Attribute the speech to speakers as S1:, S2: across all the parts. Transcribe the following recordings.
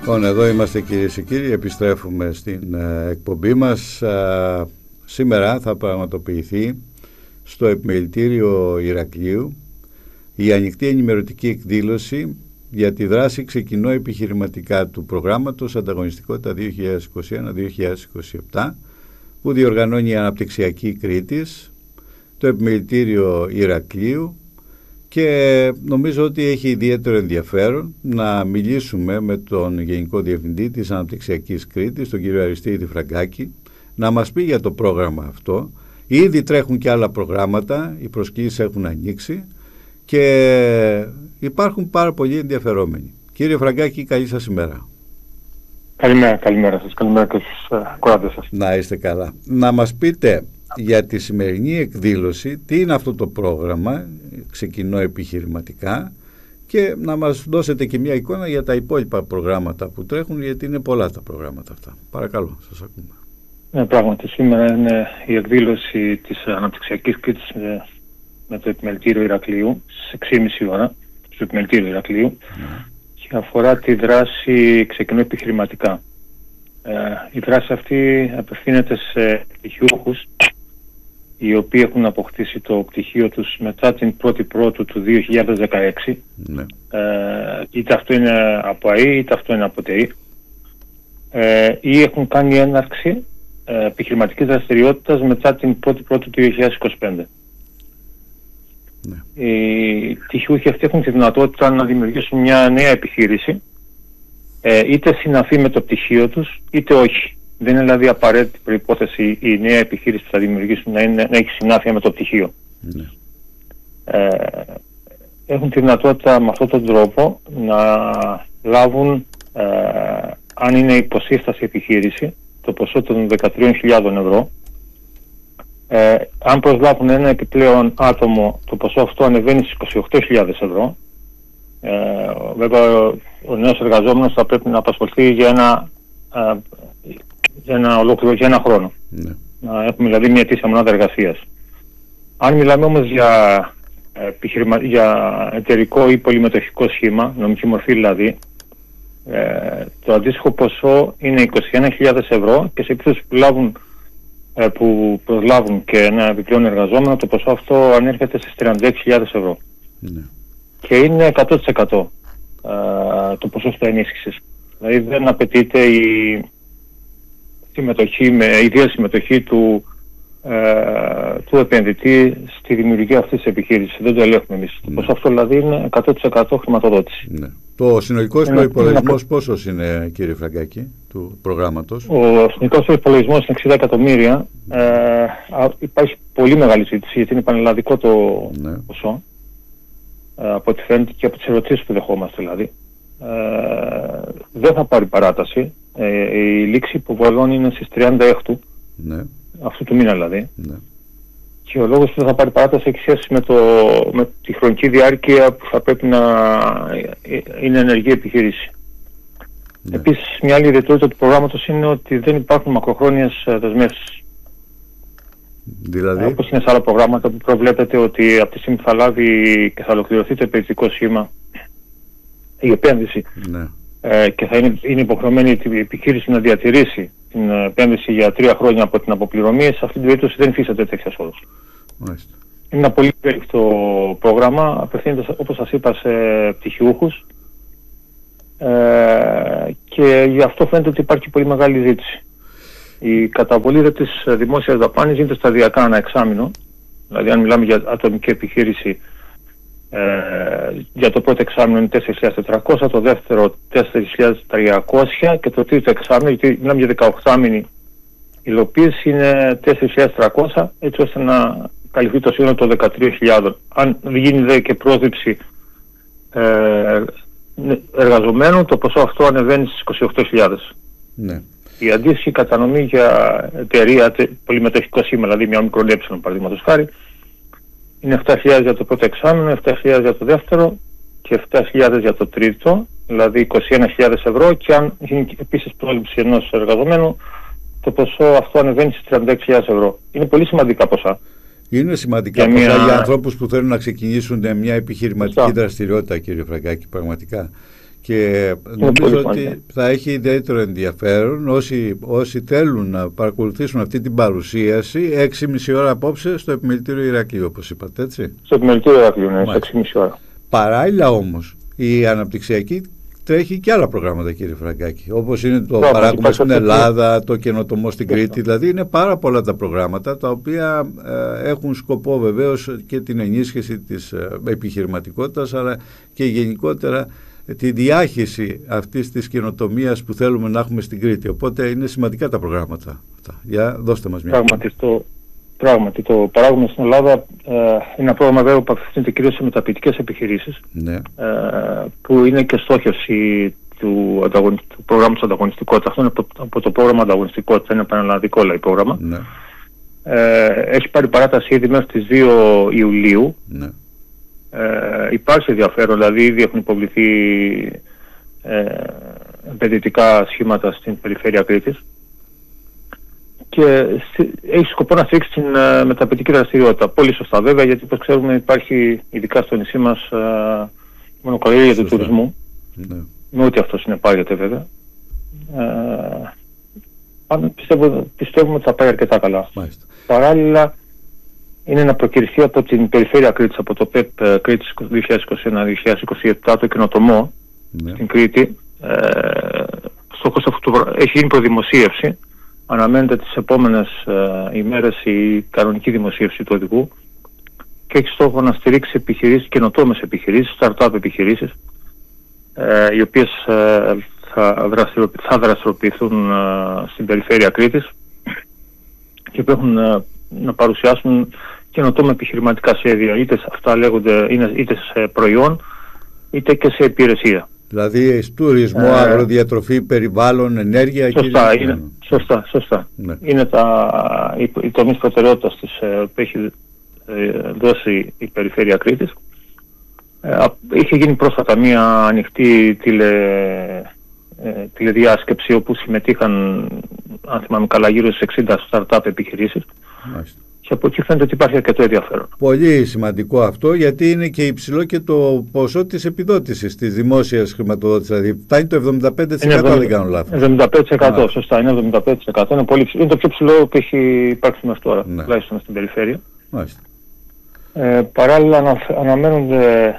S1: Λοιπόν, εδώ είμαστε κυρίες και κύριοι, επιστρέφουμε στην εκπομπή μας. Σήμερα θα πραγματοποιηθεί στο Επιμελητήριο Ηρακλείου η ανοιχτή ενημερωτική εκδήλωση για τη δράση ξεκινώ επιχειρηματικά του προγράμματος Ανταγωνιστικότητα 2021-2027 που διοργανώνει η Αναπτυξιακή Κρήτης, το Επιμελητήριο Ηρακλείου, και νομίζω ότι έχει ιδιαίτερο ενδιαφέρον να μιλήσουμε με τον Γενικό Διευθυντή της Αναπτυξιακής Κρήτης, τον κύριο Αριστείδη Φραγκάκη, να μας πει για το πρόγραμμα αυτό. Ήδη τρέχουν και άλλα προγράμματα, οι προσκλήσεις έχουν ανοίξει και υπάρχουν πάρα πολλοί ενδιαφερόμενοι. Κύριε Φραγκάκη, καλή σας ημέρα.
S2: Καλημέρα σας, καλημέρα και στους ακροατές σας.
S1: Να είστε καλά. Να μας πείτε για τη σημερινή εκδήλωση τι είναι αυτό το πρόγραμμα ξεκινώ επιχειρηματικά και να μας δώσετε και μια εικόνα για τα υπόλοιπα προγράμματα που τρέχουν, γιατί είναι πολλά τα προγράμματα αυτά. Παρακαλώ, σας ακούμε.
S2: Ναι, πράγματι σήμερα είναι η εκδήλωση της Αναπτυξιακής Κρήτης με το Επιμελητήριο Ηρακλείου στις 6.30 ώρα στο Επιμελητήριο Ηρακλείου και αφορά τη δράση ξεκινώ επιχειρηματικά. Η δράση αυτή απευθύνεται σε πτυχιούχους οι οποίοι έχουν αποκτήσει το πτυχίο τους μετά την 1η Πρώτου του 2016. Ναι. Είτε αυτό είναι από ΑΕ είτε αυτό είναι από ΤΕΙ, ή έχουν κάνει έναρξη επιχειρηματικής δραστηριότητας μετά την 1η Πρώτου του 2025. Ναι. Οι πτυχιούχοι αυτοί έχουν τη δυνατότητα να δημιουργήσουν μια νέα επιχείρηση, είτε συναφή με το πτυχίο τους είτε όχι. Δεν είναι δηλαδή απαραίτητη προϋπόθεση η νέα επιχείρηση που θα δημιουργήσουν να έχει συνάφεια με το πτυχίο. Ναι. Έχουν τη δυνατότητα με αυτόν τον τρόπο να λάβουν, αν είναι υποσύσταση επιχείρηση, το ποσό των 13.000 ευρώ. Αν προσλάβουν ένα επιπλέον άτομο, το ποσό αυτό ανεβαίνει στις 28.000 ευρώ. Βέβαια ο νέος εργαζόμενος θα πρέπει να απασχοληθεί για ένα χρόνο. Ναι. Να έχουμε δηλαδή μια ετήσια μονάδα εργασίας. Αν μιλάμε όμως για εταιρικό ή πολυμετοχικό σχήμα, νομική μορφή δηλαδή, το αντίστοιχο ποσό είναι 21.000 ευρώ και σε περίπτωση που προσλάβουν και ένα επιπλέον εργαζόμενο, το ποσό αυτό ανέρχεται στις 36.000 ευρώ. Ναι. Και είναι 100% το ποσοστό ενίσχυσης. Δηλαδή δεν απαιτείται η ίδια συμμετοχή του επενδυτή στη δημιουργία αυτής της επιχείρησης. Δεν το ελέγχουμε εμείς. Ναι. Το ποσό αυτό δηλαδή είναι 100% χρηματοδότηση. Ναι.
S1: Το συνολικός προϋπολογισμός πόσος είναι, κύριε Φραγκάκη, του προγράμματος?
S2: Ο συνολικός προϋπολογισμός είναι 60 εκατομμύρια. Υπάρχει πολύ μεγάλη ζήτηση γιατί είναι πανελλαδικό το ποσό. Από ό,τι φαίνεται και από τις ερωτήσεις που δεχόμαστε δηλαδή. Δεν θα πάρει παράταση. Η λήξη υποβολών είναι στις 30 Έκτου, αυτού του μήνα δηλαδή. Ναι. Και ο λόγος που δεν θα πάρει παράταση έχει σχέση με τη χρονική διάρκεια που θα πρέπει να είναι ενεργή επιχείρηση. Ναι. Επίσης μια άλλη ιδιαιτερότητα του προγράμματος είναι ότι δεν υπάρχουν μακροχρόνιες δεσμεύσεις.
S1: Δηλαδή?
S2: Όπως είναι σε άλλα προγράμματα που προβλέπεται ότι από τη στιγμή που θα λάβει και θα ολοκληρωθεί το επενδυτικό σχήμα η επένδυση, ναι, και θα είναι υποχρεωμένη η επιχείρηση να διατηρήσει την επένδυση για 3 χρόνια από την αποπληρωμή, σε αυτή την περίπτωση δεν υφίσταται τέτοια όρος. Είναι ένα πολύ περίπτωτο πρόγραμμα, απευθύνεται όπως σας είπα σε πτυχιούχους, και γι' αυτό φαίνεται ότι υπάρχει πολύ μεγάλη ζήτηση. Η καταβολή της δημόσιας δαπάνης γίνεται σταδιακά ανά εξάμηνο, δηλαδή αν μιλάμε για ατομική επιχείρηση, για το πρώτο εξάμηνο είναι 4.400, το δεύτερο 4.300 και το τρίτο εξάμηνο, γιατί μιλάμε για 18 μήνη υλοποίηση, είναι 4.300, έτσι ώστε να καλυφθεί το σύνολο των 13.000. Αν γίνει δε και πρόσληψη εργαζομένου, το ποσό αυτό ανεβαίνει στις 28.000. Ναι. Η αντίστοιχη κατανομή για εταιρεία πολυμετοχικό σήμα, δηλαδή μια μικρό έψιλον παραδείγματος χάρη, είναι 7.000 για το πρώτο εξάμηνο, 7.000 για το δεύτερο και 7.000 για το τρίτο, δηλαδή 21.000 ευρώ, και αν γίνει επίσης πρόληψη ενός εργαζομένου, το ποσό αυτό ανεβαίνει στις 36.000 ευρώ. Είναι πολύ σημαντικά ποσά.
S1: Είναι σημαντικά ποσά για ανθρώπους που θέλουν να ξεκινήσουν μια επιχειρηματική δραστηριότητα, κύριε Φραγκάκη, πραγματικά. Και νομίζω ότι θα έχει ιδιαίτερο ενδιαφέρον όσοι θέλουν να παρακολουθήσουν αυτή την παρουσίαση 6,5 ώρα απόψε στο Επιμελητήριο Ηρακλείου, όπως είπατε, έτσι.
S2: Στο Επιμελητήριο Ηρακλείου, ναι, σε 6,5 ώρα.
S1: Παράλληλα όμως, η αναπτυξιακή τρέχει και άλλα προγράμματα, κύριε Φραγκάκη, όπως είναι το παράγωμα στην Ελλάδα, το καινοτομό στην Κρήτη. Δηλαδή είναι πάρα πολλά τα προγράμματα τα οποία έχουν σκοπό βεβαίως και την ενίσχυση της επιχειρηματικότητας, αλλά και γενικότερα τη διάχυση αυτής της καινοτομίας που θέλουμε να έχουμε στην Κρήτη. Οπότε είναι σημαντικά τα προγράμματα αυτά. Για δώστε μας μια.
S2: Πράγματι, το παράγωμα στην Ελλάδα είναι ένα πρόγραμμα βέβαια που απευθύνεται κυρίως σε μεταποιητικές επιχειρήσεις, ναι, που είναι και στόχευση του προγράμματος ανταγωνιστικότητας. Αυτό είναι από το πρόγραμμα ανταγωνιστικότητας, είναι πανελλαδικό λέει πρόγραμμα. Ναι. Έχει πάρει παράταση ήδη μέχρι τις 2 Ιουλίου. Ναι. Υπάρχει ενδιαφέρον, δηλαδή ήδη έχουν υποβληθεί επενδυτικά σχήματα στην περιφέρεια Κρήτης και έχει σκοπό να στηρίξει την μεταποιητική δραστηριότητα. Πολύ σωστά βέβαια, γιατί όπως ξέρουμε υπάρχει ειδικά στο νησί μας μονοκαλλιέργεια του τουρισμού, ναι, με ό,τι αυτό συνεπάγεται βέβαια. Πιστεύουμε ότι θα πάει αρκετά καλά. Μάλιστα. Παράλληλα είναι να προκυριστεί από την περιφέρεια Κρήτης, από το ΠΕΠ Κρήτης 2021-2027, το καινοτομό, ναι, στην Κρήτη. Στόχος αυτού έχει γίνει προδημοσίευση. Αναμένεται τις επόμενες ημέρες η κανονική δημοσίευση του οδηγού και έχει στόχο να στηρίξει επιχειρήσεις, καινοτόμες επιχειρήσεις, startup επιχειρήσεις, οι οποίες θα δραστηριοποιηθούν στην περιφέρεια Κρήτης και που έχουν να παρουσιάσουν καινοτόμα επιχειρηματικά σχέδια, είτε αυτά λέγονται είτε σε προϊόν είτε και σε υπηρεσία.
S1: Δηλαδή τουρισμό, αγροδιατροφή, περιβάλλον, ενέργεια.
S2: Σωστά. Ναι. Είναι οι τομείς προτεραιότητας που έχει δώσει η περιφέρεια Κρήτης. Είχε γίνει πρόσφατα μια ανοιχτή τηλεδιάσκεψη όπου συμμετείχαν, αν θυμάμαι καλά, γύρω στις 60 startup επιχειρήσεις. Μάλιστα. Και από εκεί φαίνεται ότι υπάρχει αρκετό ενδιαφέρον.
S1: Πολύ σημαντικό αυτό, γιατί είναι και υψηλό και το ποσό της επιδότησης της δημόσιας χρηματοδότησης. Δηλαδή φτάνει το 75%, αν δεν κάνω λάθος.
S2: 75%, σωστά, είναι 75%. Είναι πολύ ψηλό. Είναι το πιο ψηλό που έχει υπάρξει μέχρι τώρα, ναι, τουλάχιστον στην περιφέρεια. Μάλιστα. Παράλληλα αναμένονται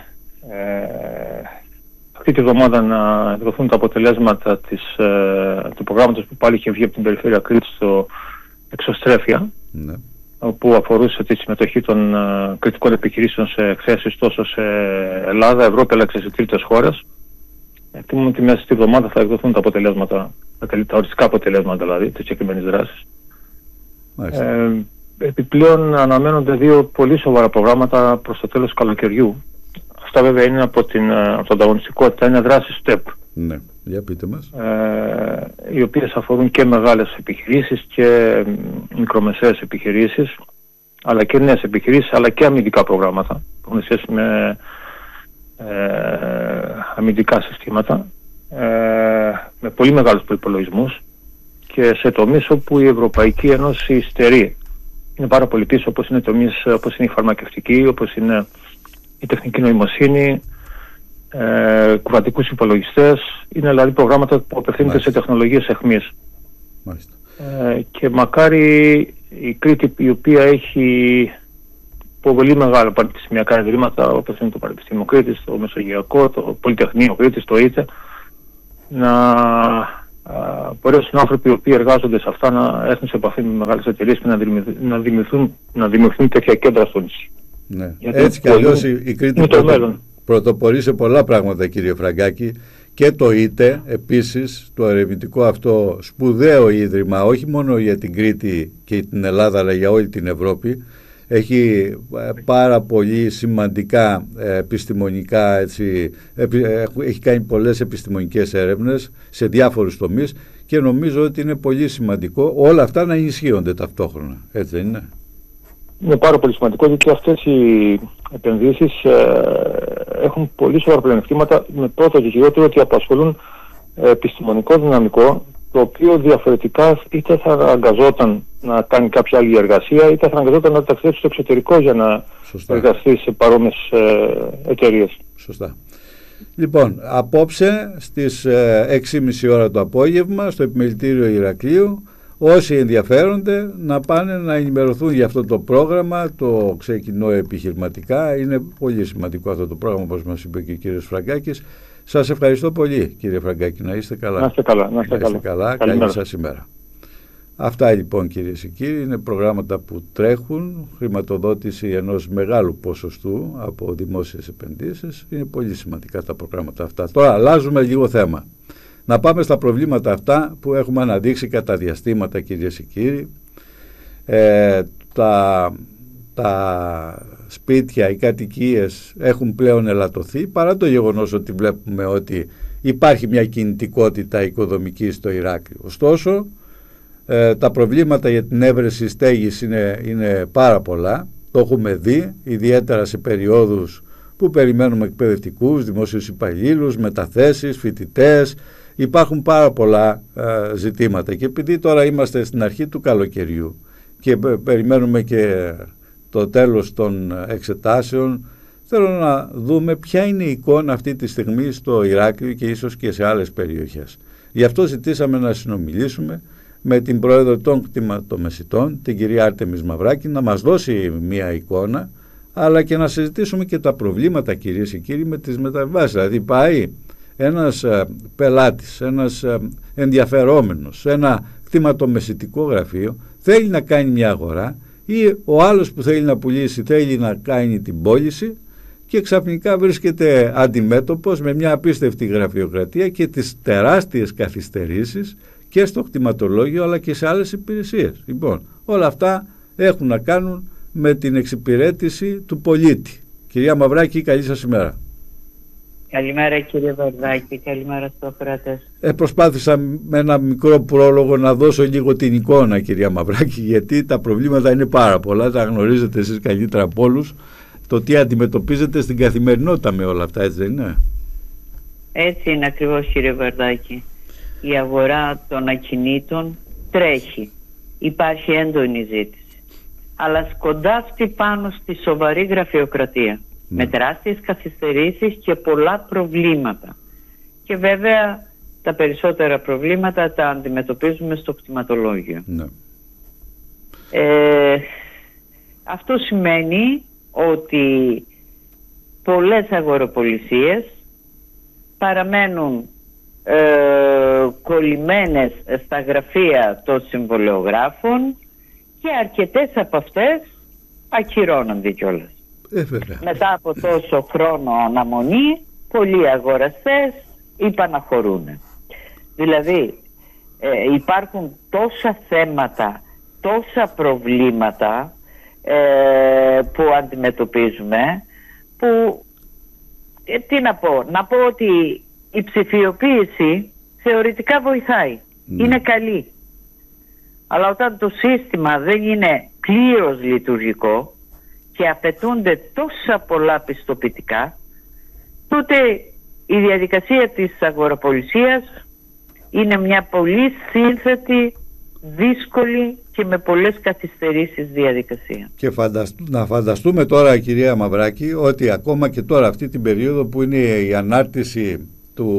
S2: αυτή τη βδομάδα να εκδοθούν τα αποτελέσματα του προγράμματος που πάλι είχε βγει από την περιφέρεια Κρήτης στο Εξωστρέφεια, ναι, όπου αφορούσε τη συμμετοχή των κριτικών επιχειρήσεων σε εκθέσεις τόσο σε Ελλάδα, Ευρώπη αλλά και σε τρίτες χώρες. Εκτιμούμε ότι μέσα στη βδομάδα θα εκδοθούν τα αποτελέσματα, τα οριστικά αποτελέσματα δηλαδή της συγκεκριμένης δράσης. Επιπλέον αναμένονται 2 πολύ σοβαρά προγράμματα προς το τέλος του καλοκαιριού. Αυτά βέβαια είναι από την ανταγωνιστικότητα, είναι δράσεις STEP.
S1: Ναι, για πείτε μας.
S2: Οι οποίες αφορούν και μεγάλες επιχειρήσεις και μικρομεσαίες επιχειρήσεις, αλλά και νέες επιχειρήσεις, αλλά και αμυντικά προγράμματα που έχουν σχέση με αμυντικά συστήματα, με πολύ μεγάλους προϋπολογισμούς και σε τομείς όπου η Ευρωπαϊκή Ένωση υστερεί. Είναι πάρα πολύ πίσω, όπως είναι τομείς όπως είναι η φαρμακευτική, όπως είναι η τεχνική νοημοσύνη, κουβατικούς υπολογιστές. Είναι δηλαδή προγράμματα που απευθύνονται σε τεχνολογίες αιχμής. Και μακάρι η Κρήτη, η οποία έχει πολύ μεγάλα πανεπιστημιακά ιδρύματα, όπως είναι το Πανεπιστήμιο Κρήτης, το Μεσογειακό, το Πολυτεχνείο Κρήτης, το ΙΤΕ, να μπορέσουν άνθρωποι οι οποίοι εργάζονται σε αυτά να έρθουν σε επαφή με μεγάλες εταιρείες και να δημιουργηθούν τέτοια κέντρα στο νησί.
S1: Ναι. Έτσι κι αλλιώς η Κρήτη πρωτοπορεί σε πολλά πράγματα, κύριε Φραγκάκη, και το ΙΤΕ επίσης, το ερευνητικό αυτό σπουδαίο ίδρυμα, όχι μόνο για την Κρήτη και την Ελλάδα αλλά για όλη την Ευρώπη, έχει πάρα πολύ σημαντικά επιστημονικά, έχει κάνει πολλές επιστημονικές έρευνες σε διάφορους τομείς και νομίζω ότι είναι πολύ σημαντικό όλα αυτά να ενισχύονται ταυτόχρονα, έτσι δεν είναι?
S2: Είναι πάρα πολύ σημαντικό, γιατί αυτές οι επενδύσεις έχουν πολύ σοβαρά πλεονεκτήματα, με πρώτο και κυριότερο ότι απασχολούν επιστημονικό δυναμικό, το οποίο διαφορετικά είτε θα αναγκαζόταν να κάνει κάποια άλλη εργασία, είτε θα αναγκαζόταν να ταξιδέψει στο εξωτερικό για να εργαστεί σε παρόμοιες εταιρείες.
S1: Σωστά. Λοιπόν, απόψε στις 6.30 ώρα το απόγευμα στο Επιμελητήριο Ηρακλείου, όσοι ενδιαφέρονται να πάνε να ενημερωθούν για αυτό το πρόγραμμα. Το ξεκινώ επιχειρηματικά. Είναι πολύ σημαντικό αυτό το πρόγραμμα, όπως μας είπε και ο κύριος Φραγκάκης. Σας ευχαριστώ πολύ, κύριε Φραγκάκη. Να είστε καλά.
S2: Να είστε καλά.
S1: Καλή σας ημέρα. Αυτά λοιπόν, κυρίες και κύριοι, είναι προγράμματα που τρέχουν, χρηματοδότηση ενός μεγάλου ποσοστού από δημόσιες επενδύσεις. Είναι πολύ σημαντικά τα προγράμματα αυτά. Τώρα αλλάζουμε λίγο θέμα. Να πάμε στα προβλήματα αυτά που έχουμε αναδείξει κατά διαστήματα, κυρίες και κύριοι. Τα σπίτια, οι κατοικίες έχουν πλέον ελαττωθεί, παρά το γεγονός ότι βλέπουμε ότι υπάρχει μια κινητικότητα οικοδομική στο Ηράκλειο. Ωστόσο, τα προβλήματα για την έβρεση στέγης είναι πάρα πολλά. Το έχουμε δει, ιδιαίτερα σε περιόδους που περιμένουμε εκπαιδευτικούς, δημόσιους υπαλλήλους, μεταθέσεις, φοιτητές. Υπάρχουν πάρα πολλά ζητήματα και επειδή τώρα είμαστε στην αρχή του καλοκαιριού και περιμένουμε και το τέλος των εξετάσεων, θέλω να δούμε ποια είναι η εικόνα αυτή τη στιγμή στο Ηράκλειο και ίσως και σε άλλες περιοχές. Γι' αυτό ζητήσαμε να συνομιλήσουμε με την πρόεδρο των κτηματομεσητών, την κυρία Άρτεμις Μαυράκη, να μας δώσει μια εικόνα, αλλά και να συζητήσουμε και τα προβλήματα, κυρίες και κύριοι, με τις μεταβάσεις. Δηλαδή πάει ένας πελάτης, ένας ενδιαφερόμενος σε ένα κτηματομεσητικό γραφείο, θέλει να κάνει μια αγορά, ή ο άλλος που θέλει να πουλήσει θέλει να κάνει την πώληση και ξαφνικά βρίσκεται αντιμέτωπος με μια απίστευτη γραφειοκρατία και τις τεράστιες καθυστερήσεις και στο κτηματολόγιο αλλά και σε άλλες υπηρεσίες. Λοιπόν, όλα αυτά έχουν να κάνουν με την εξυπηρέτηση του πολίτη. Κυρία Μαυράκη, καλή σας ημέρα.
S3: Καλημέρα κύριε Βαρδάκη, καλημέρα στο ακροατές.
S1: Προσπάθησα με ένα μικρό πρόλογο να δώσω λίγο την εικόνα, κυρία Μαυράκη, γιατί τα προβλήματα είναι πάρα πολλά, τα γνωρίζετε εσείς καλύτερα από όλους, το τι αντιμετωπίζετε στην καθημερινότητα με όλα αυτά, έτσι δεν είναι?
S3: Έτσι είναι ακριβώς, κύριε Βαρδάκη. Η αγορά των ακινήτων τρέχει, υπάρχει έντονη ζήτηση, αλλά σκοντάφτει πάνω στη σοβαρή γραφειοκρατία. Με τεράστιες καθυστερήσεις και πολλά προβλήματα. Και βέβαια τα περισσότερα προβλήματα τα αντιμετωπίζουμε στο κτηματολόγιο. Ναι. Αυτό σημαίνει ότι πολλές αγοροπολισίες παραμένουν κολλημένες στα γραφεία των συμβολεογράφων και αρκετές από αυτές ακυρώνονται κιόλας. Μετά από τόσο χρόνο αναμονή, πολλοί αγοραστές υπαναχωρούν. Δηλαδή υπάρχουν τόσα θέματα, τόσα προβλήματα που αντιμετωπίζουμε, που τι να πω, ότι η ψηφιοποίηση θεωρητικά βοηθάει, είναι καλή, αλλά όταν το σύστημα δεν είναι πλήρως λειτουργικό και απαιτούνται τόσα πολλά πιστοποιητικά, τότε η διαδικασία της αγοραπολισίας είναι μια πολύ σύνθετη, δύσκολη και με πολλές καθυστερήσεις διαδικασία. Και
S1: να φανταστούμε τώρα, κυρία Μαυράκη, ότι ακόμα και τώρα αυτή την περίοδο που είναι η ανάρτηση του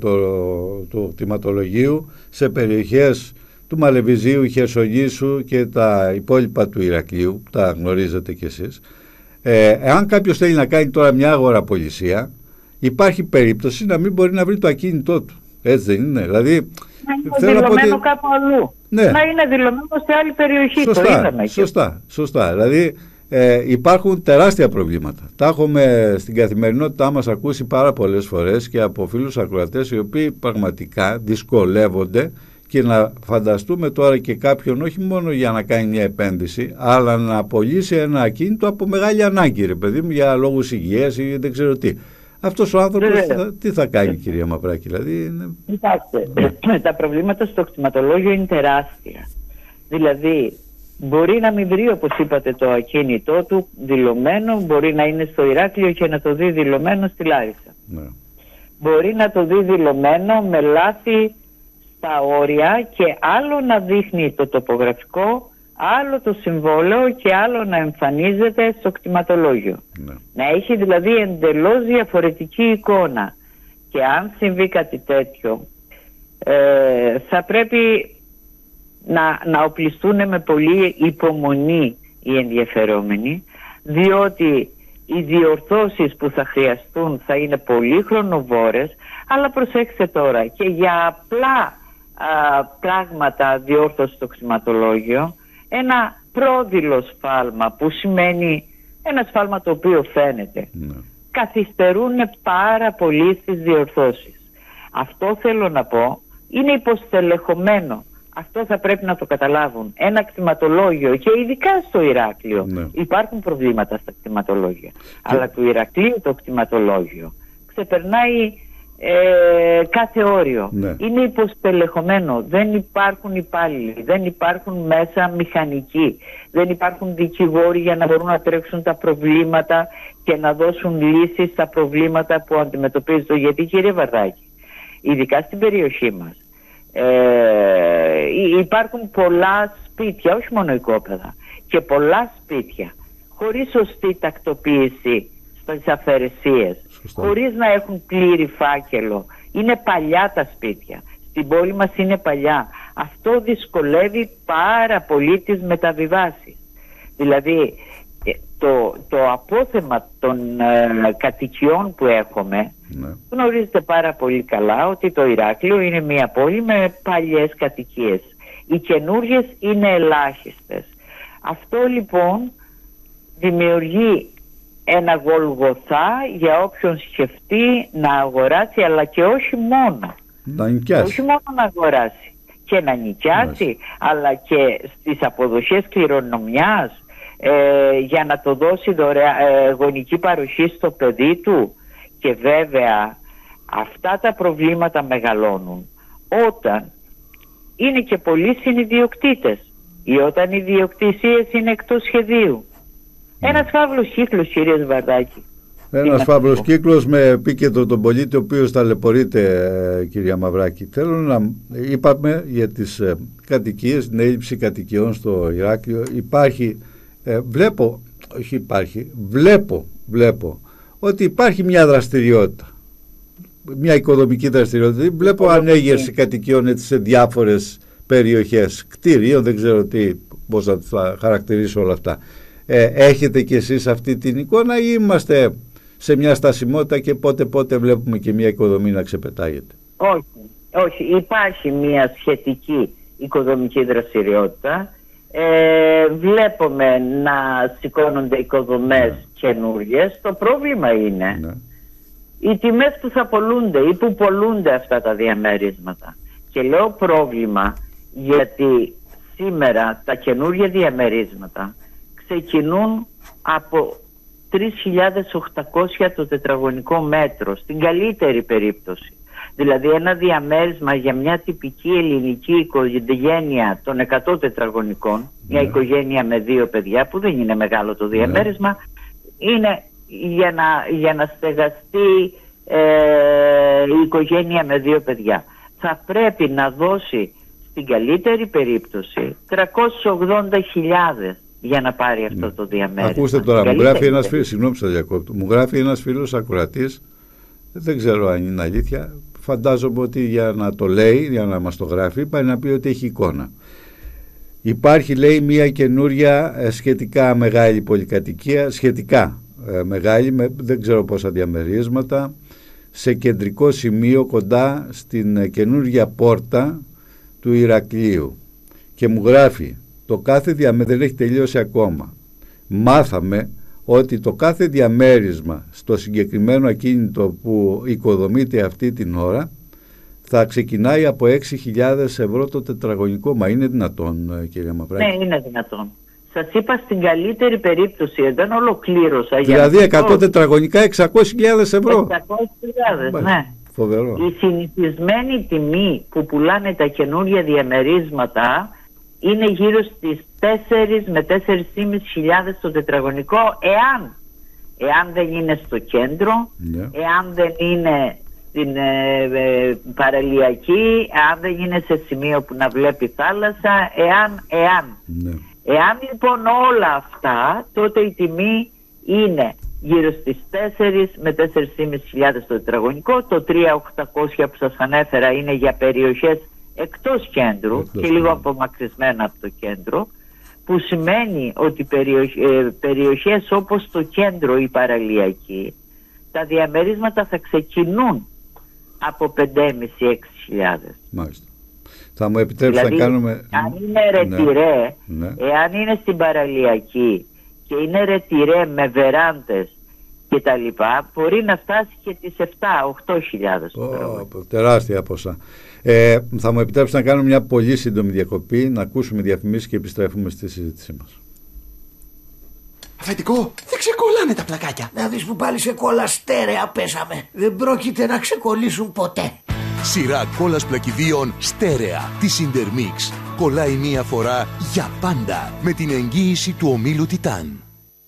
S1: κτηματολογίου σε περιοχές του Μαλεβιζίου, Χερσονήσου και τα υπόλοιπα του Ηρακλείου, τα γνωρίζετε κι εσείς. Εάν κάποιος θέλει να κάνει τώρα μια αγοραπολισία, υπάρχει περίπτωση να μην μπορεί να βρει το ακίνητό του. Έτσι δεν είναι? Δηλαδή,
S3: να είναι δηλωμένο κάπου αλλού. Ναι. Να είναι δηλωμένο σε άλλη περιοχή.
S1: Σωστά. Δηλαδή υπάρχουν τεράστια προβλήματα. Τα έχουμε στην καθημερινότητά μας ακούσει πάρα πολλές φορές και από φίλους ακροατές, οι οποίοι πραγματικά δυσκολεύονται. Και να φανταστούμε τώρα και κάποιον όχι μόνο για να κάνει μια επένδυση, αλλά να απολύσει ένα ακίνητο από μεγάλη ανάγκη, ρε παιδί μου, για λόγους υγείας ή δεν ξέρω τι. Αυτός ο άνθρωπος τι θα κάνει, κυρία Μαυράκη? Δηλαδή
S3: κοιτάξτε, τα προβλήματα στο κτηματολόγιο είναι τεράστια. Δηλαδή μπορεί να μην βρει, όπως είπατε, το ακίνητό του δηλωμένο, μπορεί να είναι στο Ηράκλειο και να το δει δηλωμένο στη Λάρισα. Ναι. Μπορεί να το δει δηλωμένο με λάθη τα όρια και άλλο να δείχνει το τοπογραφικό, άλλο το συμβόλαιο και άλλο να εμφανίζεται στο κτηματολόγιο. Ναι. Να έχει δηλαδή εντελώς διαφορετική εικόνα. Και αν συμβεί κάτι τέτοιο, θα πρέπει να οπλιστούν με πολύ υπομονή οι ενδιαφερόμενοι, διότι οι διορθώσεις που θα χρειαστούν θα είναι πολύ χρονοβόρες, αλλά προσέξτε τώρα, και για απλά πράγματα διόρθωση στο κτηματολόγιο, ένα πρόδειλο σφάλμα, που σημαίνει ένα σφάλμα το οποίο φαίνεται, καθυστερούν πάρα πολύ στις διορθώσεις. Αυτό θέλω να πω, είναι υποστελεχωμένο. Αυτό θα πρέπει να το καταλάβουν. Ένα κτηματολόγιο, και ειδικά στο Ηράκλειο, υπάρχουν προβλήματα στα κτηματολόγια. Αλλά του Ηρακλείου το κτηματολόγιο ξεπερνάει κάθε όριο. Είναι υποστελεχωμένο. Δεν υπάρχουν υπάλληλοι, δεν υπάρχουν μέσα μηχανικοί, δεν υπάρχουν δικηγόροι για να μπορούν να τρέξουν τα προβλήματα και να δώσουν λύσεις στα προβλήματα που αντιμετωπίζονται. Γιατί, κύριε Βαρδάκη, ειδικά στην περιοχή μας, υπάρχουν πολλά σπίτια, όχι μόνο οικόπεδα, και πολλά σπίτια χωρίς σωστή τακτοποίηση στις αφαιρεσίες, χωρίς να έχουν πλήρη φάκελο. Είναι παλιά τα σπίτια, στην πόλη μας είναι παλιά. Αυτό δυσκολεύει πάρα πολύ τις μεταβιβάσεις. Δηλαδή το απόθεμα των κατοικιών που έχουμε, γνωρίζετε πάρα πολύ καλά ότι το Ηράκλειο είναι μια πόλη με παλιές κατοικίες. Οι καινούργιες είναι ελάχιστες. Αυτό λοιπόν δημιουργεί ένα γολγοθά για όποιον σκεφτεί να αγοράσει, αλλά και όχι μόνο.
S1: Να νοικιάσει.
S3: Όχι μόνο να αγοράσει και να νοικιάσει, αλλά και στις αποδοχές κληρονομιάς, για να το δώσει γονική παροχή στο παιδί του. Και βέβαια αυτά τα προβλήματα μεγαλώνουν όταν είναι και πολλοί συνιδιοκτήτες ή όταν οι ιδιοκτησίες είναι εκτός σχεδίου. Ένας φαύλος κύκλος, κύριε Βαρδάκη.
S1: Ένας φαύλος κύκλος με επίκεντρο τον πολίτη, ο οποίος ταλαιπωρείται, κυρία Μαυράκη. Θέλω να είπαμε για τις κατοικίες, την έλλειψη κατοικιών στο Ηράκλειο. Βλέπω ότι υπάρχει μια δραστηριότητα, μια οικοδομική δραστηριότητα. Βλέπω ανέγερση κατοικιών έτσι σε διάφορες περιοχές, κτίριων, δεν ξέρω πώς θα χαρακτηρίσω όλα αυτά. Έχετε κι εσείς αυτή την εικόνα ή είμαστε σε μια στασιμότητα και πότε βλέπουμε και μια οικοδομή να ξεπετάγεται?
S3: Όχι, υπάρχει μια σχετική οικοδομική δραστηριότητα. Βλέπουμε να σηκώνονται οικοδομές καινούργιες. Το πρόβλημα είναι οι τιμές που θα πολλούνται ή που πολλούνται αυτά τα διαμερίσματα. Και λέω πρόβλημα γιατί σήμερα τα καινούργια διαμερίσματα ξεκινούν από 3.800 το τετραγωνικό μέτρο, στην καλύτερη περίπτωση. Δηλαδή ένα διαμέρισμα για μια τυπική ελληνική οικογένεια των 100 τετραγωνικών, μια οικογένεια με 2 παιδιά, που δεν είναι μεγάλο το διαμέρισμα, είναι για να στεγαστεί η οικογένεια με 2 παιδιά. Θα πρέπει να δώσει στην καλύτερη περίπτωση 380.000 για να πάρει αυτό το διαμέρισμα. Ακούστε
S1: τώρα, μου γράφει ένας φίλος, συγγνώμη που σας διακόπτω, μου γράφει ένας φίλος ακροατής, δεν ξέρω αν είναι αλήθεια, φαντάζομαι ότι για να το λέει, για να μας το γράφει, πάει να πει ότι έχει εικόνα. Υπάρχει, λέει, μια καινούρια σχετικά μεγάλη πολυκατοικία, σχετικά μεγάλη, με δεν ξέρω πόσα διαμερίσματα, σε κεντρικό σημείο κοντά στην καινούρια πόρτα του Ηρακλείου. Και μου γράφει, το κάθε δεν έχει τελειώσει ακόμα. Μάθαμε ότι το κάθε διαμέρισμα στο συγκεκριμένο ακίνητο που οικοδομείται αυτή την ώρα θα ξεκινάει από 6.000 ευρώ το τετραγωνικό. Μα είναι δυνατόν, κυρία Μαυράκη?
S3: Ναι, είναι δυνατόν. Σας είπα στην καλύτερη περίπτωση, δεν ολοκλήρωσα.
S1: Δηλαδή 100 τετραγωνικά 600.000 ευρώ.
S3: 600.000, ναι.
S1: Φοβερό.
S3: Η συνηθισμένη τιμή που πουλάνε τα καινούργια διαμερίσματα είναι γύρω στις 4 με 4.500 το τετραγωνικό, εάν δεν είναι στο κέντρο, εάν δεν είναι στην παραλιακή, εάν δεν είναι σε σημείο που να βλέπει θάλασσα, εάν λοιπόν όλα αυτά, τότε η τιμή είναι γύρω στις 4 με 4.500 το τετραγωνικό. Το 3.800 που σας ανέφερα είναι για περιοχές εκτός κέντρου και λίγο απομακρυσμένα από το κέντρο, που σημαίνει ότι περιοχές όπως το κέντρο ή παραλιακή, τα διαμερίσματα θα ξεκινούν από 5.500-6.000.
S1: Μάλιστα. Θα μου επιτρέψετε
S3: δηλαδή,
S1: να κάνουμε...
S3: αν είναι ρετυρέ, εάν είναι στην παραλιακή και είναι ρετυρέ με βεράντες και τα λοιπά, μπορεί να φτάσει και τις 7-8.000.
S1: Τεράστια ποσά. Θα μου επιτρέψετε να κάνουμε μια πολύ σύντομη διακοπή, να ακούσουμε διαφημίσεις και επιστρέφουμε στη συζήτησή μας.
S4: Αφεντικό, δεν ξεκολλάνε τα πλακάκια.
S5: Να δεις που πάλι σε κόλλα στέρεα πέσαμε. Δεν πρόκειται να ξεκολλήσουν ποτέ.
S6: Σειρά κόλλας πλακιδίων στέρεα της Intermix. Κολλάει μία φορά για πάντα με την εγγύηση του ομίλου Τιτάν.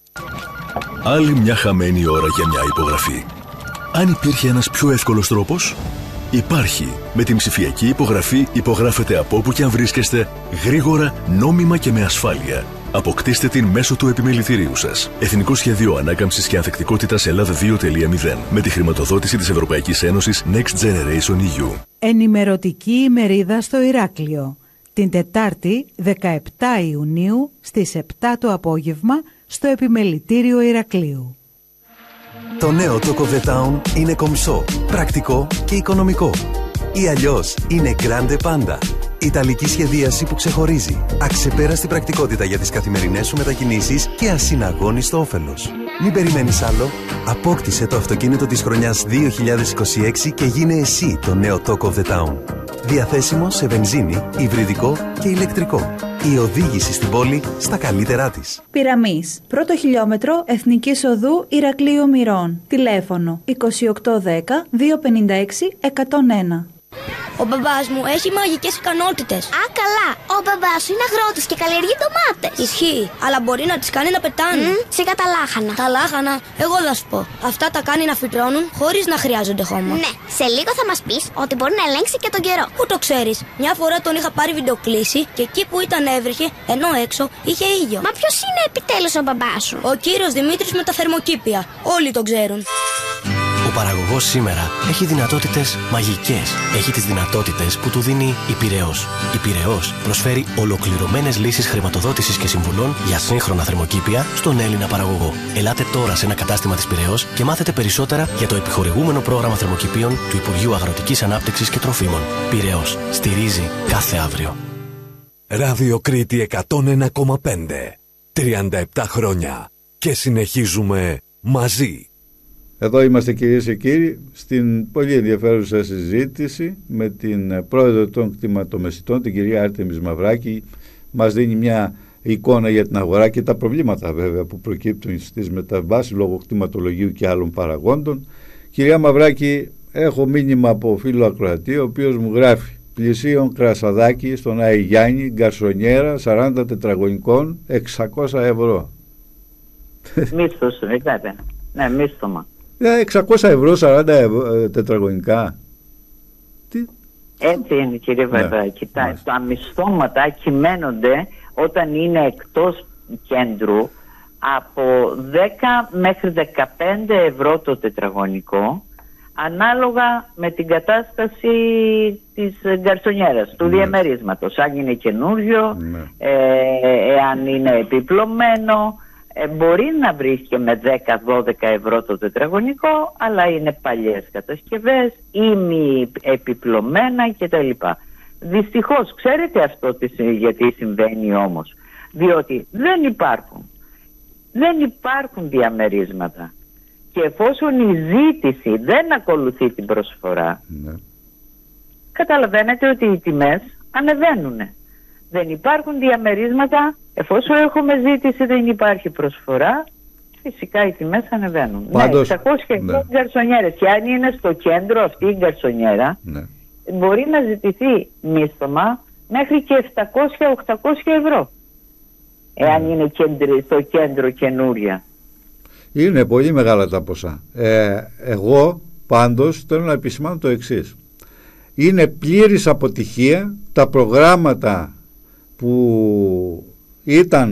S7: Άλλη μια χαμένη ώρα για μια υπογραφή. Αν υπήρχε ένας πιο εύκολος τρόπος, υπάρχει. Με την ψηφιακή υπογραφή υπογράφετε από όπου και αν βρίσκεστε, γρήγορα, νόμιμα και με ασφάλεια. Αποκτήστε την μέσω του επιμελητηρίου σας. Εθνικό Σχέδιο Ανάκαμψης και Ανθεκτικότητας Ελλάδα 2.0 με τη χρηματοδότηση της Ευρωπαϊκής Ένωσης Next Generation EU.
S8: Ενημερωτική ημερίδα στο Ηράκλειο. Την Τετάρτη 17 Ιουνίου στις 7 το απόγευμα στο Επιμελητήριο Ηρακλείου.
S9: Το νέο Talk of the Town είναι κομψό, πρακτικό και οικονομικό. Ή αλλιώς είναι grande πάντα. Ιταλική σχεδίαση που ξεχωρίζει. Αξεπέραστη πρακτικότητα για τις καθημερινές σου μετακινήσεις και ασυναγώνιστο όφελος. Μην περιμένεις άλλο. Απόκτησε το αυτοκίνητο της χρονιάς 2026 και γίνε εσύ το νέο Talk of the Town. Διαθέσιμο σε βενζίνη, υβριδικό και ηλεκτρικό. Η οδήγηση στην πόλη στα καλύτερά της.
S10: Πυραμής. Πρώτο χιλιόμετρο Εθνικής Οδού Ηρακλείου Μυρών. Τηλέφωνο 2810 256 101.
S11: Ο μπαμπάς μου έχει μαγικές ικανότητες. Α, καλά. Ο μπαμπάς σου είναι αγρότης και καλλιεργεί ντομάτες. Ισχύει, αλλά μπορεί να τις κάνει να πετάνε. Σιγά τα λάχανα. Τα λάχανα, εγώ θα σου πω. Αυτά τα κάνει να φυτρώνουν χωρίς να χρειάζονται χώμα. Ναι, σε λίγο θα μας πεις ότι μπορεί να ελέγξει και τον καιρό. Πού το ξέρεις? Μια φορά τον είχα πάρει βιντεοκλήση και εκεί που ήταν έβρεχε, ενώ έξω είχε ήλιο. Μα ποιος είναι επιτέλους ο μπαμπάς σου? Ο κύριος Δημήτρης με τα θερμοκήπια. Όλοι τον ξέρουν.
S9: Ο παραγωγός σήμερα έχει δυνατότητες μαγικές. Έχει τις δυνατότητες που του δίνει η Πειραιώς. Η Πειραιώς προσφέρει ολοκληρωμένες λύσεις χρηματοδότησης και συμβουλών για σύγχρονα θερμοκήπια στον Έλληνα παραγωγό. Ελάτε τώρα σε ένα κατάστημα της Πειραιώς και μάθετε περισσότερα για το επιχορηγούμενο πρόγραμμα θερμοκηπίων του Υπουργείου Αγροτικής Ανάπτυξης και Τροφίμων. Πειραιώς. Στηρίζει κάθε αύριο.
S12: Ράδιο Κρήτη 101,5. 37 χρόνια. Και συνεχίζουμε μαζί.
S1: Εδώ είμαστε, κυρίες και κύριοι, στην πολύ ενδιαφέρουσα συζήτηση με την πρόεδρο των κτηματομεσητών, την κυρία Άρτεμις Μαυράκη. Μας δίνει μια εικόνα για την αγορά και τα προβλήματα βέβαια που προκύπτουν στις μεταβάσεις λόγω κτηματολογίου και άλλων παραγόντων. Κυρία Μαυράκη, έχω μήνυμα από φίλο ακροατή, ο οποίος μου γράφει: πλησίον κρασαδάκι στον Άη Γιάννη, γκαρσονιέρα, 40 τετραγωνικών, 600 ευρώ.
S3: Μίσθος, είπατε. Ναι, μίσθωμα.
S1: 600 ευρώ, 40 τετραγωνικά. Τι?
S3: Έτσι είναι, κύριε Βαρδάκη. Τα μισθώματα κυμαίνονται όταν είναι εκτός κέντρου από 10 μέχρι 15 ευρώ το τετραγωνικό, ανάλογα με την κατάσταση της γκαρσονιέρας, του διαμερίσματος. Αν είναι καινούριο, εάν είναι επιπλωμένο, μπορεί να βρίσκεται με 10-12 ευρώ το τετραγωνικό, αλλά είναι παλιές κατασκευές ή μη επιπλωμένα κτλ. Δυστυχώς, ξέρετε αυτό γιατί συμβαίνει όμως? Διότι δεν υπάρχουν διαμερίσματα, και εφόσον η ζήτηση δεν ακολουθεί την προσφορά, καταλαβαίνετε ότι οι τιμές ανεβαίνουν. Δεν υπάρχουν διαμερίσματα, εφόσον έχουμε ζήτηση δεν υπάρχει προσφορά, φυσικά οι τιμές ανεβαίνουν. Πάντως, 600 ευρώ γκαρσονιέρες, και αν είναι στο κέντρο αυτή η γκαρσονιέρα, μπορεί να ζητηθεί μίσθωμα μέχρι και 700-800 ευρώ, εάν είναι στο κέντρο καινούρια.
S1: Είναι πολύ μεγάλα τα ποσά. Εγώ πάντως θέλω να επισημάνω το εξής: είναι πλήρης αποτυχία τα προγράμματα που ήταν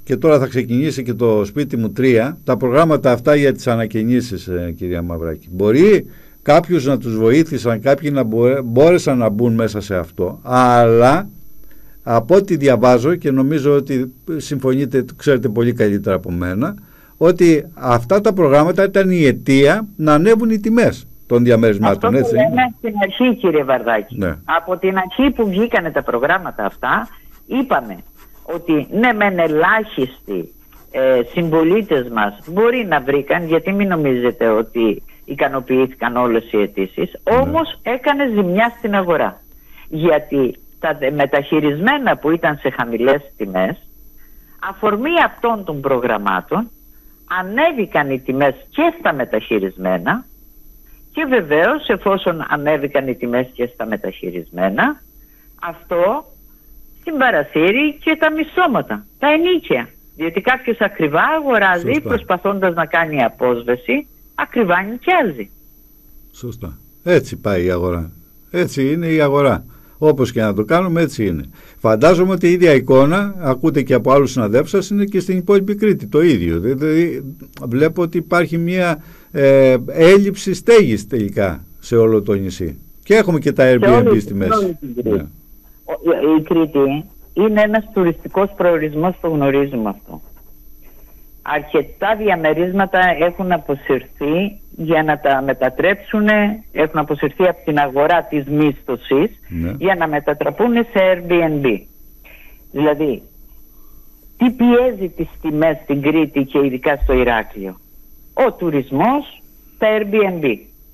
S1: και τώρα θα ξεκινήσει και το σπίτι μου 3, τα προγράμματα αυτά για τις ανακαινήσεις, κυρία Μαυράκη, μπορεί κάποιους να τους βοήθησαν, κάποιοι να μπόρεσαν να μπουν μέσα σε αυτό, αλλά από ό,τι διαβάζω και νομίζω ότι συμφωνείτε, ξέρετε πολύ καλύτερα από μένα, ότι αυτά τα προγράμματα ήταν η αιτία να ανέβουν οι τιμές των διαμερισμάτων.
S3: Αυτό που λέμε στην αρχή, κύριε Βαρδάκη,
S1: ναι.
S3: Από την αρχή που βγήκανε τα προγράμματα αυτά, είπαμε ότι ναι μεν ελάχιστοι συμπολίτες μας μπορεί να βρήκαν, γιατί μην νομίζετε ότι ικανοποιήθηκαν όλες οι αιτήσεις, όμως έκανε ζημιά στην αγορά, γιατί τα μεταχειρισμένα που ήταν σε χαμηλές τιμές, αφορμή αυτών των προγραμμάτων ανέβηκαν οι τιμές και στα μεταχειρισμένα, και βεβαίως εφόσον ανέβηκαν οι τιμές και στα μεταχειρισμένα, αυτό συμπαρασύρει και τα μισθώματα, τα ενίκαια, διότι κάποιος ακριβά αγοράζει. Σωστά. Προσπαθώντας να κάνει απόσβεση, ακριβά νοικιάζει.
S1: Σωστά. Έτσι πάει η αγορά. Έτσι είναι η αγορά. Όπως και να το κάνουμε, έτσι είναι. Φαντάζομαι ότι η ίδια εικόνα, ακούτε και από άλλους συναδέλφους σας, είναι και στην υπόλοιπη Κρήτη το ίδιο. Δηλαδή, βλέπω ότι υπάρχει μια έλλειψη στέγης τελικά σε όλο το νησί. Και έχουμε και τα Airbnb στη μέση. Ναι.
S3: Η Κρήτη είναι ένας τουριστικός προορισμός, το γνωρίζουμε αυτό. Αρκετά διαμερίσματα έχουν αποσυρθεί για να τα μετατρέψουν, έχουν αποσυρθεί από την αγορά της μίσθωσης, ναι, για να μετατραπούν σε Airbnb. Δηλαδή, τι πιέζει τις τιμές στην Κρήτη και ειδικά στο Ηράκλειο? Ο τουρισμός, τα Airbnb.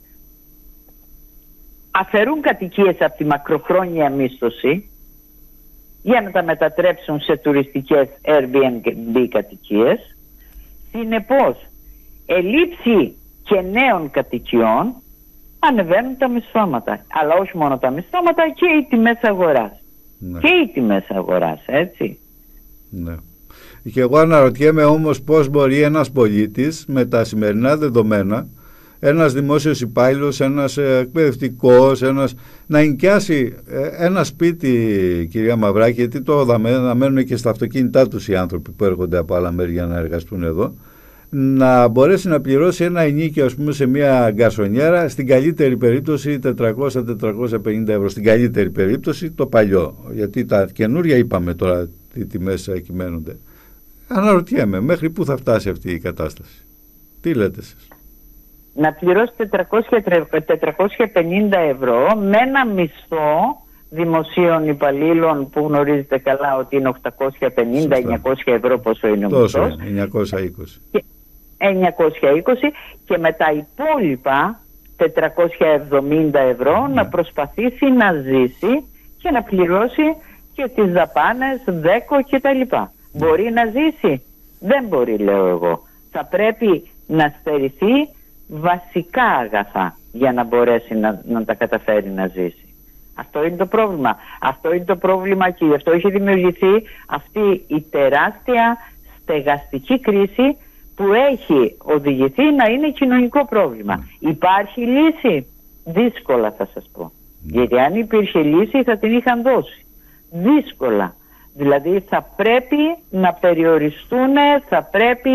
S3: Αφαιρούν κατοικίες από τη μακροχρόνια μίσθωση για να τα μετατρέψουν σε τουριστικές Airbnb κατοικίες. Συνεπώς, ελήψη και νέων κατοικιών, ανεβαίνουν τα μισθώματα. Αλλά όχι μόνο τα μισθώματα, και οι τιμές αγοράς. Ναι. Και οι τιμές αγοράς, έτσι.
S1: Ναι. Και εγώ αναρωτιέμαι όμως πώς μπορεί ένας πολίτης με τα σημερινά δεδομένα, ένας δημόσιος υπάλληλος, ένας εκπαιδευτικός, να ενοικιάσει ένα σπίτι, κυρία Μαυράκη, γιατί το να μένουν και στα αυτοκίνητά τους οι άνθρωποι που έρχονται από άλλα μέρη για να εργαστούν εδώ, να μπορέσει να πληρώσει ένα ενοίκιο, ας πούμε, σε μια γκαρσονιέρα, στην καλύτερη περίπτωση 400-450 ευρώ, στην καλύτερη περίπτωση το παλιό, γιατί τα καινούρια είπαμε τώρα τι τιμές κυμαίνονται. Αναρωτιέμαι μέχρι πού θα φτάσει αυτή η κατάσταση. Τι λέτε εσείς?
S3: Να πληρώσει 450 ευρώ με ένα μισθό δημοσίων υπαλλήλων που γνωρίζετε καλά ότι είναι 850-900 ευρώ, πόσο είναι ο μισθός?
S1: 920.
S3: 920, και με τα υπόλοιπα 470 ευρώ να προσπαθήσει να ζήσει και να πληρώσει και τις δαπάνες, δέκο και τα λοιπά. Μπορεί να ζήσει? Δεν μπορεί, λέω εγώ. Θα πρέπει να στερηθεί βασικά αγαθά για να μπορέσει να τα καταφέρει να ζήσει. Αυτό είναι το πρόβλημα. Αυτό είναι το πρόβλημα και γι' αυτό έχει δημιουργηθεί αυτή η τεράστια στεγαστική κρίση που έχει οδηγηθεί να είναι κοινωνικό πρόβλημα. Υπάρχει λύση? Δύσκολα, θα σας πω. Γιατί αν υπήρχε λύση θα την είχαν δώσει. Δύσκολα. Δηλαδή θα πρέπει να περιοριστούν, θα πρέπει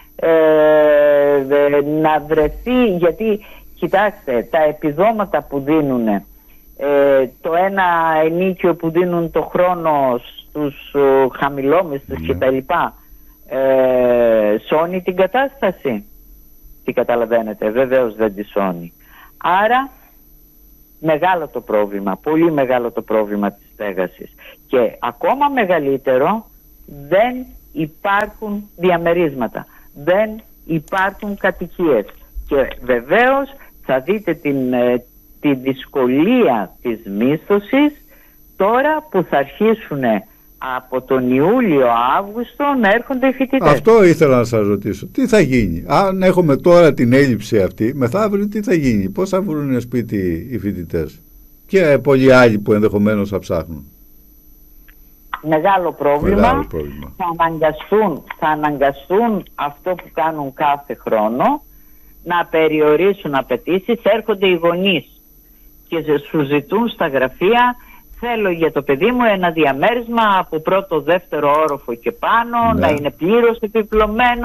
S3: να βρεθεί, γιατί κοιτάξτε, τα επιδόματα που δίνουν, το ένα ενίκιο που δίνουν το χρόνο στους χαμηλόμισθους και τα λοιπά, σώνει την κατάσταση? Τι καταλαβαίνετε? Βεβαίως δεν τη σώνει. Άρα μεγάλο το πρόβλημα, πολύ μεγάλο το πρόβλημα της στέγασης, και ακόμα μεγαλύτερο, δεν υπάρχουν διαμερίσματα, δεν υπάρχουν κατοικίες, και βεβαίως θα δείτε τη δυσκολία της μίσθωσης τώρα που θα αρχίσουν από τον Ιούλιο-Αύγουστο να έρχονται οι φοιτητές.
S1: Αυτό ήθελα να σας ρωτήσω. Τι θα γίνει? Αν έχουμε τώρα την έλλειψη αυτή, μεθαύριο τι θα γίνει? Πώς θα βρουν ένα σπίτι οι φοιτητές και πολλοί άλλοι που ενδεχομένως θα ψάχνουν?
S3: Μεγάλο πρόβλημα. Θα αναγκαστούν αυτό που κάνουν κάθε χρόνο, να περιορίσουν απαιτήσεις. Έρχονται οι γονείς και σου ζητούν στα γραφεία, Θέλω για το παιδί μου ένα διαμέρισμα από πρώτο, δεύτερο όροφο και πάνω, να είναι πλήρως επιπλωμένο,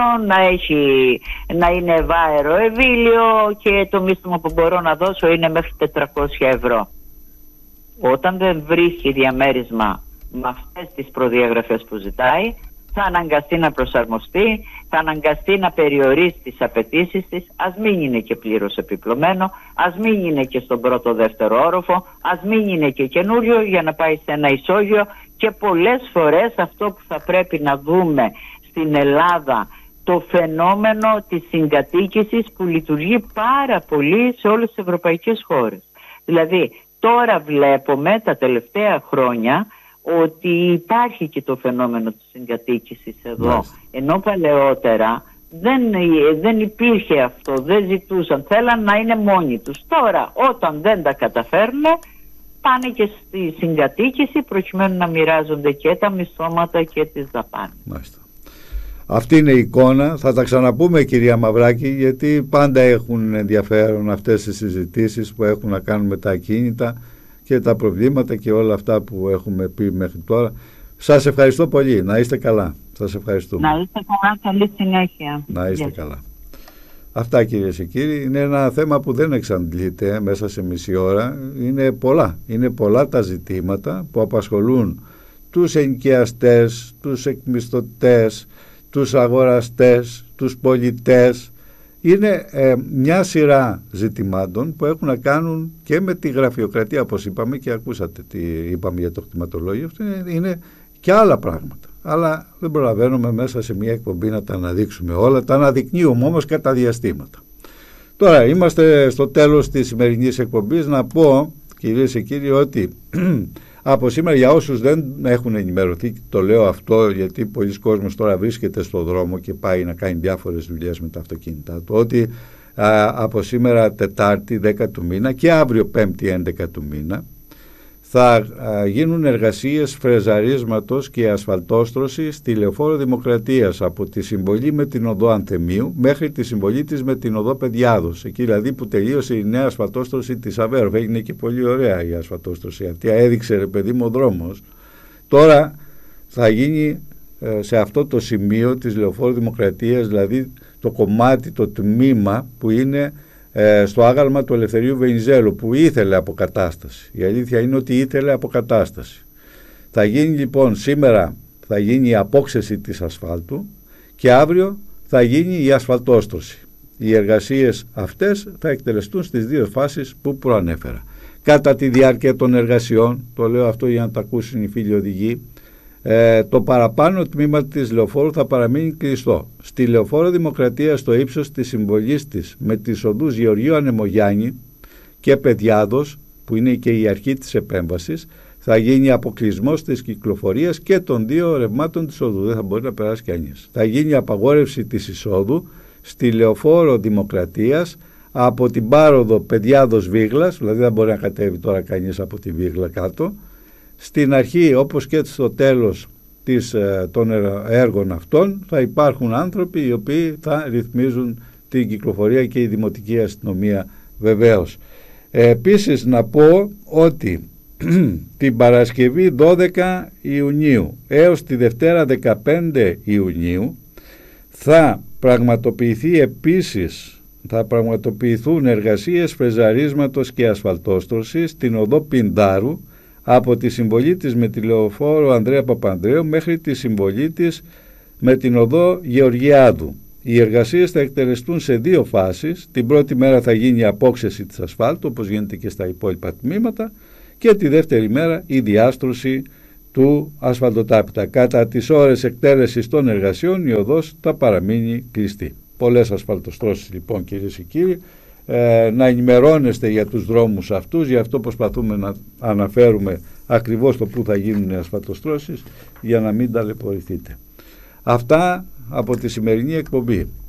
S3: να είναι ευάερο ευήλιο και το μίσθωμα που μπορώ να δώσω είναι μέχρι 400 ευρώ. Όταν δεν βρίσκει διαμέρισμα με αυτές τις προδιαγραφές που ζητάει, θα αναγκαστεί να προσαρμοστεί, θα αναγκαστεί να περιορίσει τις απαιτήσεις της, ας μην είναι και πλήρως επιπλωμένο, ας μην είναι και στον πρώτο δεύτερο όροφο, ας μην είναι και καινούριο για να πάει σε ένα ισόγειο. Και πολλές φορές αυτό που θα πρέπει να δούμε στην Ελλάδα, το φαινόμενο της συγκατοίκησης που λειτουργεί πάρα πολύ σε όλες τις ευρωπαϊκές χώρες. Δηλαδή τώρα βλέπουμε τα τελευταία χρόνια ότι υπάρχει και το φαινόμενο της συγκατοίκησης εδώ. Ενώ παλαιότερα δεν υπήρχε αυτό, δεν ζητούσαν, θέλαν να είναι μόνοι τους. Τώρα όταν δεν τα καταφέρουν πάνε και στη συγκατοίκηση προκειμένου να μοιράζονται και τα μισθώματα και τις δαπάνες.
S1: Αυτή είναι η εικόνα. Θα τα ξαναπούμε, κυρία Μαυράκη, γιατί πάντα έχουν ενδιαφέρον αυτές οι συζητήσεις που έχουν να κάνουν με τα ακίνητα και τα προβλήματα και όλα αυτά που έχουμε πει μέχρι τώρα. Σας ευχαριστώ πολύ. Να είστε καλά. Σας ευχαριστούμε.
S3: Να είστε καλά. Καλή συνέχεια.
S1: Να είστε καλά. Αυτά, κυρίες και κύριοι, είναι ένα θέμα που δεν εξαντλείται μέσα σε μισή ώρα. Είναι πολλά τα ζητήματα που απασχολούν τους ενοικιαστές, τους εκμισθωτές, τους αγοραστές, τους πολιτές. Είναι μια σειρά ζητημάτων που έχουν να κάνουν και με τη γραφειοκρατία, όπως είπαμε, και ακούσατε τι είπαμε για το κτηματολόγιο. Αυτό είναι και άλλα πράγματα. Αλλά δεν προλαβαίνουμε μέσα σε μια εκπομπή να τα αναδείξουμε όλα. Τα αναδεικνύουμε όμως κατά διαστήματα. Τώρα είμαστε στο τέλος της σημερινής εκπομπής. Να πω, κυρίες και κύριοι, ότι από σήμερα, για όσους δεν έχουν ενημερωθεί, το λέω αυτό γιατί πολλοί κόσμος τώρα βρίσκεται στο δρόμο και πάει να κάνει διάφορες δουλειές με τα αυτοκίνητά του, ότι από σήμερα Τετάρτη 10 του μήνα και αύριο Πέμπτη 11 του μήνα θα γίνουν εργασίες φρεζαρίσματος και ασφαλτόστρωσης στη Λεωφόρο Δημοκρατίας από τη συμβολή με την οδό Ανθεμίου μέχρι τη συμβολή της με την οδό Παιδιάδος. Εκεί δηλαδή που τελείωσε η νέα ασφαλτόστρωση της Αβέροφ. Έγινε και πολύ ωραία η ασφαλτόστρωση αυτή. Έδειξε, ρε παιδί μου, ο δρόμος. Τώρα θα γίνει σε αυτό το σημείο της Λεωφόρου Δημοκρατίας, δηλαδή το κομμάτι, το τμήμα που είναι στο άγαλμα του Ελευθερίου Βενιζέλου, που ήθελε αποκατάσταση. Η αλήθεια είναι ότι ήθελε αποκατάσταση. Θα γίνει λοιπόν σήμερα, θα γίνει η απόξεση της ασφάλτου και αύριο θα γίνει η ασφαλτόστρωση. Οι εργασίες αυτές θα εκτελεστούν στις δύο φάσεις που προανέφερα. Κατά τη διάρκεια των εργασιών, το λέω αυτό για να τα ακούσουν οι φίλοι οδηγοί, το παραπάνω τμήμα της Λεωφόρου θα παραμείνει κλειστό. Στη Λεωφόρο Δημοκρατία, στο ύψος της συμβολής της με τις οδούς Γεωργίου Ανεμογιάννη και Παιδιάδος, που είναι και η αρχή της επέμβασης, θα γίνει αποκλεισμός της κυκλοφορίας και των δύο ρευμάτων της οδού. Δεν θα μπορεί να περάσει κανείς. Θα γίνει απαγόρευση της εισόδου στη Λεωφόρο Δημοκρατίας από την πάροδο Παιδιάδος Βίγλας, δηλαδή δεν μπορεί να κατέβει τώρα κανείς από τη Βίγλα κάτω. Στην αρχή, όπως και στο τέλος των έργων αυτών, θα υπάρχουν άνθρωποι οι οποίοι θα ρυθμίζουν την κυκλοφορία και η Δημοτική Αστυνομία βεβαίως. Επίσης να πω ότι την Παρασκευή 12 Ιουνίου έως τη Δευτέρα 15 Ιουνίου θα πραγματοποιηθούν εργασίες φρεζαρίσματος και ασφαλτόστρωσης στην οδό Πινδάρου από τη συμβολή της με τη Λεωφόρο Ανδρέα Παπανδρέου μέχρι τη συμβολή της με την οδό Γεωργιάδου. Οι εργασίες θα εκτελεστούν σε δύο φάσεις. Την πρώτη μέρα θα γίνει η απόξεση της ασφάλτου, όπως γίνεται και στα υπόλοιπα τμήματα, και τη δεύτερη μέρα η διάστρωση του ασφαλτοτάπητα. Κατά τις ώρες εκτέλεσης των εργασιών η οδός θα παραμείνει κλειστή. Πολλές ασφαλτοστρώσεις λοιπόν, κυρίες και κύριοι. Να ενημερώνεστε για τους δρόμους αυτούς, γι' αυτό προσπαθούμε να αναφέρουμε ακριβώς το που θα γίνουν οι ασφαλτοστρώσεις για να μην ταλαιπωρηθείτε. Αυτά από τη σημερινή εκπομπή.